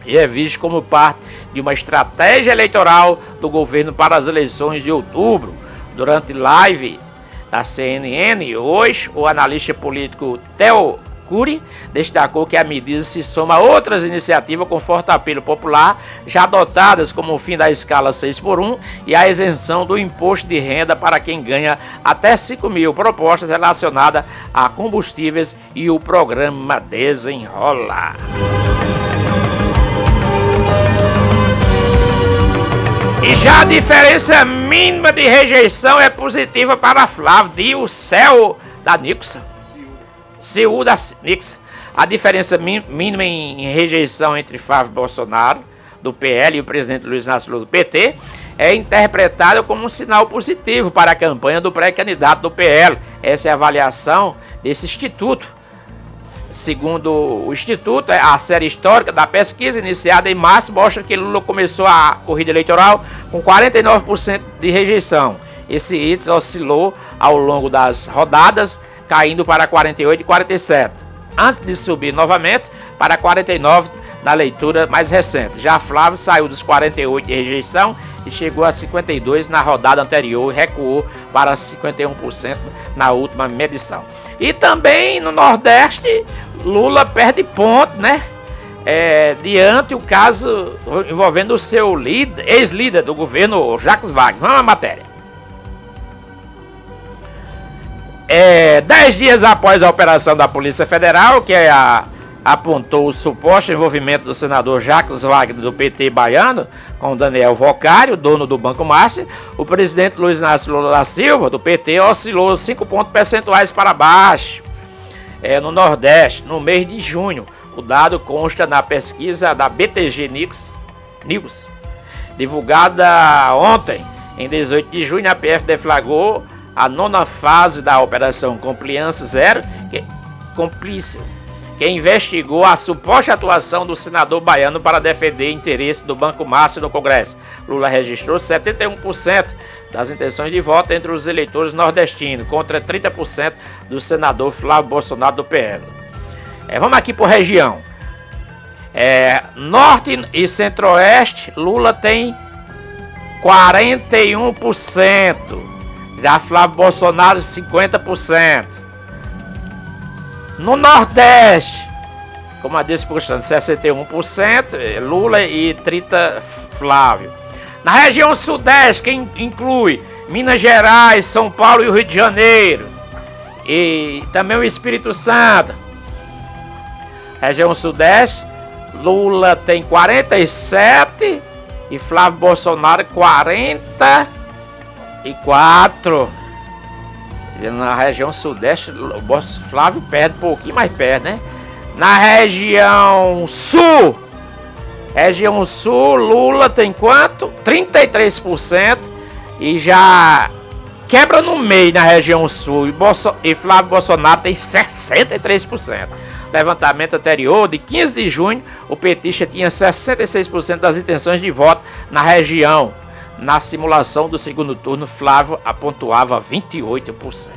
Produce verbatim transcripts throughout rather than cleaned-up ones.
e é visto como parte de uma estratégia eleitoral do governo para as eleições de outubro. Durante live da C N N hoje, o analista político Theo Cury destacou que a medida se soma a outras iniciativas com forte apelo popular, já adotadas como o fim da escala seis por um e a isenção do imposto de renda para quem ganha até cinco mil, propostas relacionadas a combustíveis e o programa Desenrola. E já a diferença mínima de rejeição é positiva para Flávio, diz o céu da Nixon. C U da Nix. A diferença mínima em rejeição entre Flávio Bolsonaro, do P L, e o presidente Luiz Inácio Lula, do P T, é interpretada como um sinal positivo para a campanha do pré-candidato do P L. Essa é a avaliação desse instituto. Segundo o instituto, a série histórica da pesquisa iniciada em março mostra que Lula começou a corrida eleitoral com quarenta e nove por cento de rejeição. Esse índice oscilou ao longo das rodadas, caindo para quarenta e oito e quarenta e sete, antes de subir novamente para quarenta e nove na leitura mais recente. Já Flávio saiu dos quarenta e oito de rejeição e chegou a cinquenta e dois na rodada anterior e recuou para cinquenta e um por cento na última medição. E também no Nordeste, Lula perde ponto, né? É, diante o caso envolvendo o seu líder, ex-líder do governo, Jacques Wagner. Vamos à matéria. É, dez dias após a operação da Polícia Federal, que é a, apontou o suposto envolvimento do senador Jacques Wagner do P T baiano com Daniel Vocário, dono do Banco Master, o presidente Luiz Inácio Lula da Silva, do P T, oscilou cinco pontos percentuais para baixo. É, no Nordeste, no mês de junho, o dado consta na pesquisa da B T G News, divulgada ontem. Em dezoito de junho, a P F deflagrou a nona fase da Operação Compliance Zero, que, Complício, que investigou a suposta atuação do senador baiano para defender interesse do Banco Master no Congresso. Lula registrou setenta e um por cento das intenções de voto entre os eleitores nordestinos, contra trinta por cento do senador Flávio Bolsonaro do P L. É, vamos aqui por região. É, Norte e Centro-Oeste, Lula tem quarenta e um por cento. Já Flávio Bolsonaro, cinquenta por cento. No Nordeste, como a disposição, sessenta e um por cento, Lula e trinta por cento Flávio. Na região Sudeste, que inclui Minas Gerais, São Paulo e o Rio de Janeiro, e também o Espírito Santo. Região Sudeste, Lula tem quarenta e sete e Flávio Bolsonaro quarenta e quatro. Na região Sudeste, o Flávio perde um pouquinho, mais perde, né? Na região Sul, região Sul, Lula tem quanto? trinta e três por cento e já quebra no meio na região Sul. E, Bolso, e Flávio Bolsonaro tem sessenta e três por cento. Levantamento anterior, de quinze de junho, o petista tinha sessenta e seis por cento das intenções de voto na região. Na simulação do segundo turno, Flávio apontuava vinte e oito por cento.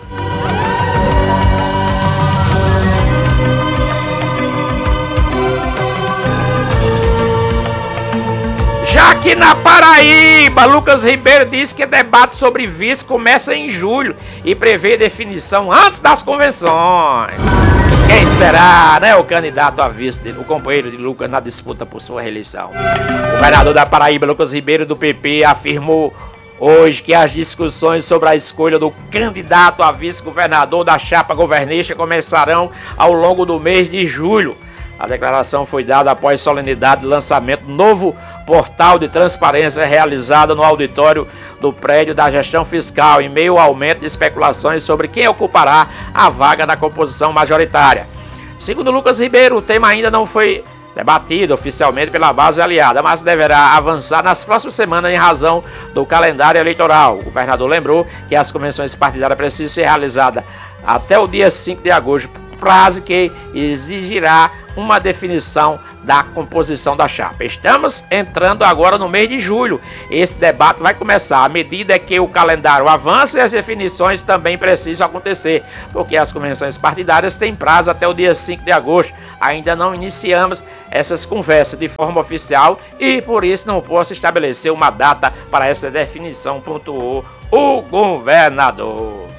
Já que na Paraíba, Lucas Ribeiro disse que debate sobre vice começa em julho e prevê definição antes das convenções. Quem será, né, o candidato a vice dele, o companheiro de Lucas na disputa por sua reeleição? O governador da Paraíba, Lucas Ribeiro, do P P, afirmou hoje que as discussões sobre a escolha do candidato a vice-governador da chapa governista começarão ao longo do mês de julho. A declaração foi dada após solenidade de lançamento do novo portal de transparência realizada no auditório do prédio da gestão fiscal, em meio ao aumento de especulações sobre quem ocupará a vaga na composição majoritária. Segundo Lucas Ribeiro, o tema ainda não foi debatido oficialmente pela base aliada, mas deverá avançar nas próximas semanas em razão do calendário eleitoral. O governador lembrou que as convenções partidárias precisam ser realizadas até o dia cinco de agosto, prazo que exigirá uma definição da composição da chapa. Estamos entrando agora no mês de julho. Esse debate vai começar à medida que o calendário avança e as definições também precisam acontecer, porque as convenções partidárias têm prazo até o dia cinco de agosto. Ainda não iniciamos essas conversas de forma oficial e por isso não posso estabelecer uma data para essa definição, pontuou o governador.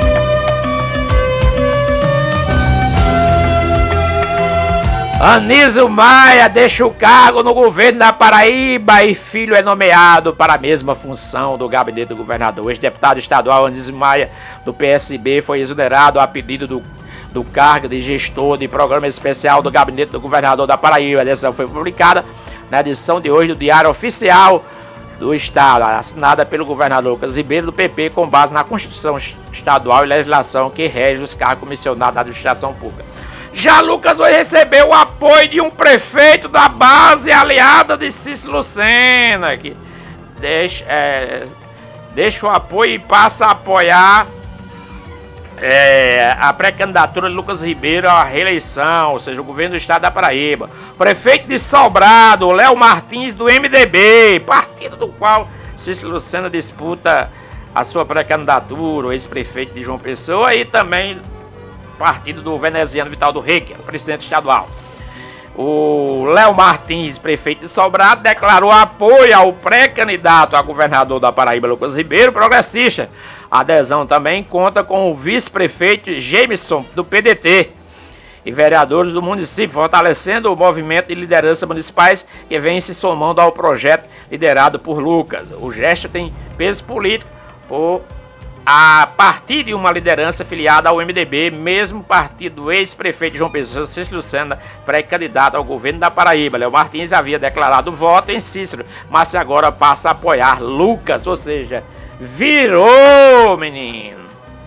Anísio Maia deixa o cargo no governo da Paraíba e filho é nomeado para a mesma função do gabinete do governador. O ex-deputado estadual Anísio Maia, do P S B, foi exonerado a pedido do, do cargo de gestor de programa especial do gabinete do governador da Paraíba. A decisão foi publicada na edição de hoje do Diário Oficial do Estado, assinada pelo governador Lucas Ribeiro, do P P, com base na Constituição Estadual e legislação que rege os cargos comissionados da administração pública. Já Lucas vai receber o apoio de um prefeito da base aliada de Cícero Lucena, que deixa, é, deixa o apoio e passa a apoiar é, a pré-candidatura de Lucas Ribeiro à reeleição, ou seja, o governo do estado da Paraíba. Prefeito de Sobrado, Léo Martins, do M D B, partido do qual Cícero Lucena disputa a sua pré-candidatura, o ex-prefeito de João Pessoa, e também partido do veneziano Vital do Rei, que é o presidente estadual. O Léo Martins, prefeito de Sobrado, declarou apoio ao pré-candidato a governador da Paraíba, Lucas Ribeiro, progressista. A adesão também conta com o vice-prefeito Jameson, do P D T, e vereadores do município, fortalecendo o movimento de lideranças municipais que vem se somando ao projeto liderado por Lucas. O gesto tem peso político por a partir de uma liderança filiada ao M D B, mesmo partido do ex-prefeito João Pessoa, Cícero Lucena, pré-candidato ao governo da Paraíba. Léo Martins havia declarado voto em Cícero, mas agora passa a apoiar Lucas, ou seja, virou, menino.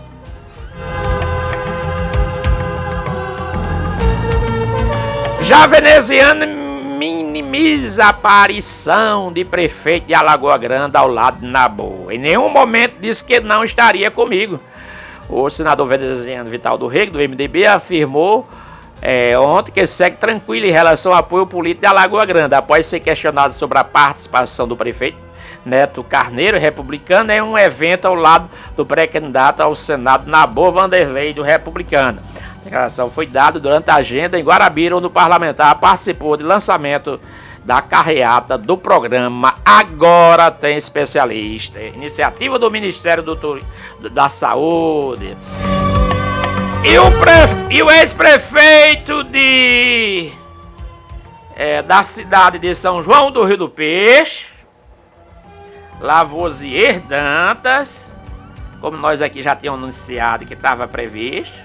Já veneziano minimiza a aparição de prefeito de Alagoa Grande ao lado de Naboa. Em nenhum momento disse que não estaria comigo. O senador veneziano Vital do Rei, do M D B, afirmou é, ontem que segue tranquilo em relação ao apoio político de Alagoa Grande, após ser questionado sobre a participação do prefeito Neto Carneiro, republicano, em um evento ao lado do pré-candidato ao Senado Naboa Vanderlei, do republicano. A declaração foi dada durante a agenda em Guarabira, onde o parlamentar participou do lançamento da carreata do programa Agora Tem Especialista, iniciativa do Ministério do Tur... da Saúde. E o, pre... e o ex-prefeito de... É, da cidade de São João do Rio do Peixe, Lavoisier Dantas, como nós aqui já tínhamos anunciado que estava previsto,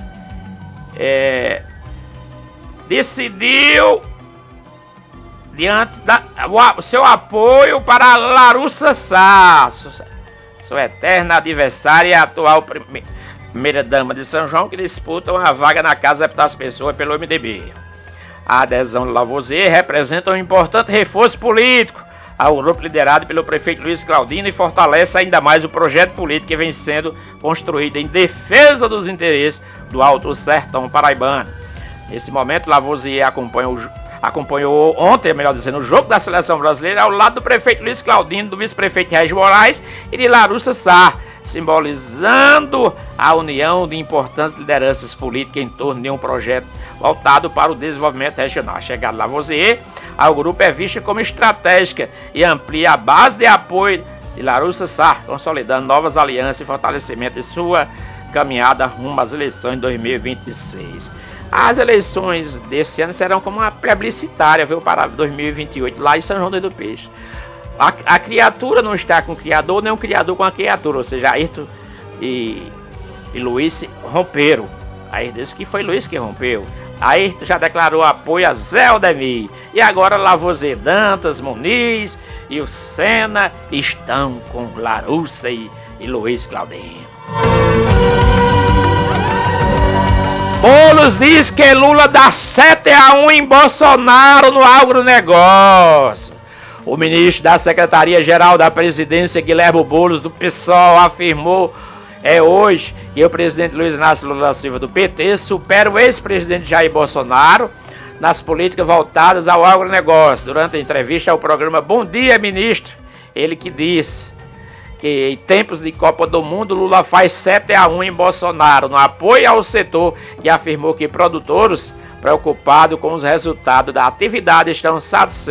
É, decidiu, diante da, o, o seu apoio para Larussa Sá, sua eterna adversária e atual primeira-dama de São João, que disputam a vaga na Casa das Pessoas pelo M D B. A adesão de Lavoisier representa um importante reforço político ao grupo liderado pelo prefeito Luiz Claudino e fortalece ainda mais o projeto político que vem sendo construído em defesa dos interesses do Alto Sertão paraibano. Nesse momento, Lavoisier acompanhou, acompanhou ontem, melhor dizendo, o jogo da seleção brasileira ao lado do prefeito Luiz Claudino, do vice-prefeito Régio Moraes e de Larussa Sá, simbolizando a união de importantes lideranças políticas em torno de um projeto voltado para o desenvolvimento regional. A chegada de Lavoisier ao grupo é vista como estratégica e amplia a base de apoio de Larussa Sá, consolidando novas alianças e fortalecimento de sua caminhada rumo às eleições de dois mil e vinte e seis. As eleições desse ano serão como uma plebiscitária, viu, para dois mil e vinte e oito, lá em São João do Rio do Peixe. A, a criatura não está com o criador, nem o criador com a criatura, ou seja, Ayrton e, e Luiz romperam. Aí disse que foi Luiz que rompeu. Ayrton já declarou apoio a Zé Aldemir. E agora Lavoisier Dantas, Muniz e o Sena estão com Larussa e, e Luiz Claudino. Boulos diz que Lula dá sete a um em Bolsonaro no agronegócio. O ministro da Secretaria-Geral da Presidência, Guilherme Boulos, do PSOL, afirmou É hoje que o presidente Luiz Inácio Lula da Silva do P T supera o ex-presidente Jair Bolsonaro nas políticas voltadas ao agronegócio. Durante a entrevista ao programa Bom Dia, Ministro, ele que disse que em tempos de Copa do Mundo, Lula faz sete a um em Bolsonaro, no apoio ao setor, que afirmou que produtores preocupados com os resultados da atividade estão satisfeitos